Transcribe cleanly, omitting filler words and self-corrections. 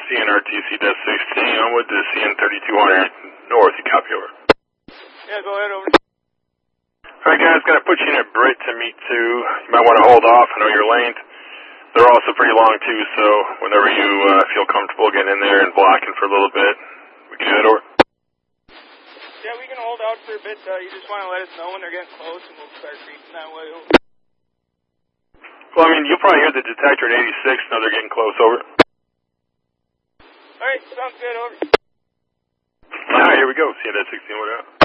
CNRTC-16 on with the CN3200 North. You copy over. Yeah, go ahead, over. Alright guys, gotta put you in a Brit to meet two. You might want to hold off. I know your lanes. They're also pretty long too, so whenever you feel comfortable getting in there and blocking for a little bit, we can head over. Yeah, we can hold out for a bit. You just want to let us know when they're getting close, and we'll start creeping that way over. Well, I mean, you'll probably hear the detector at 86. Know they're getting close. Over. All right, sounds good. Over. All right, here we go. See you at 16. What up?